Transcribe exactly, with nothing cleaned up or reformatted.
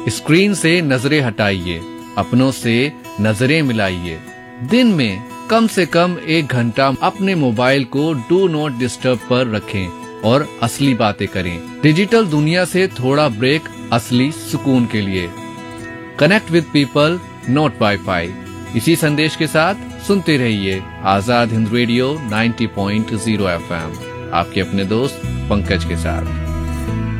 Screen से नजरें हटाइए, अपनों से नजरें मिलाइए। दिन में कम से कम एक घंटा अपने मोबाइल को डू नॉट डिस्टर्ब पर रखें और असली बातें करें। डिजिटल दुनिया से थोड़ा ब्रेक असली सुकून के लिए। Connect with people, not wifi. इसी संदेश के साथ सुनते रहिए आजाद हिंद रेडियो नब्बे पॉइंट शून्य एफ एम, आपके अपने दोस्त पंकज के साथ।